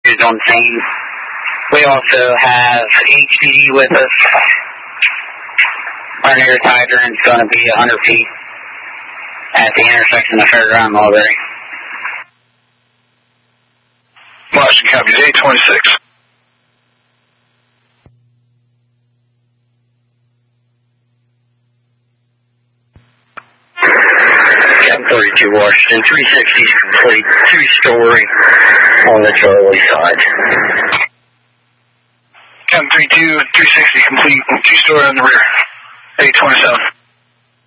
is on scene. We also have HPD with us. Our nearest hydrant is going to be 100 feet at the intersection of Fairground and Mulberry. Washington copies 826. Cap 32 Washington, 360 is complete, 2-story on the Charlie side. Cap 32, 360 complete, 2-story on the rear, 827.